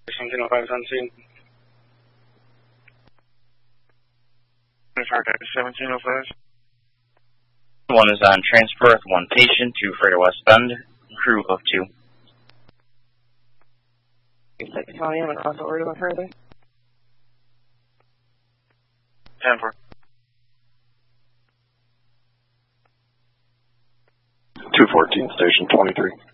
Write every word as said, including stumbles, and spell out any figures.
seventeen oh five is on scene. seventeen oh five. One is on transport with one patient to Freighter West Bend, crew of two. Volume and also order one further. ten four. two fourteen, station twenty-three.